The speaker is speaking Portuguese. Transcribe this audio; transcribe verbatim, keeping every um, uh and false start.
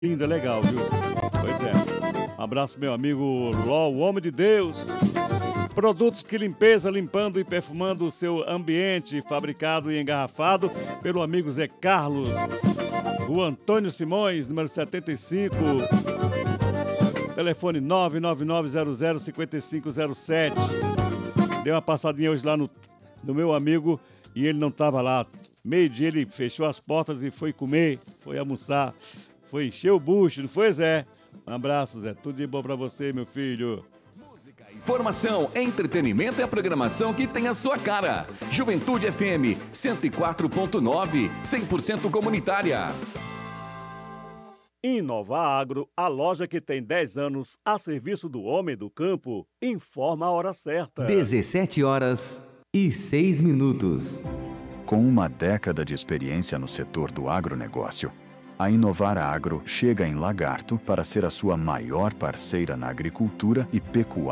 Linda, legal, viu? Pois é. Um abraço, meu amigo Ló, o homem de Deus. Produtos de limpeza, limpando e perfumando o seu ambiente, fabricado e engarrafado pelo amigo Zé Carlos. Rua Antônio Simões, número setenta e cinco. Telefone nove nove nove zero zero cinco cinco zero sete. Dei uma passadinha hoje lá no, no meu amigo e ele não estava lá. Meio-dia ele fechou as portas e foi comer, foi almoçar, foi encher o bucho, não foi, Zé? Um abraço, Zé. Tudo de bom pra você, meu filho. Informação, entretenimento e a programação que tem a sua cara. Juventude F M cento e quatro ponto nove, cem por cento comunitária. Inova Agro, a loja que tem dez anos a serviço do homem do campo, informa a hora certa. dezessete horas e seis minutos. Com uma década de experiência no setor do agronegócio, a Inovar Agro chega em Lagarto para ser a sua maior parceira na agricultura e pecuária.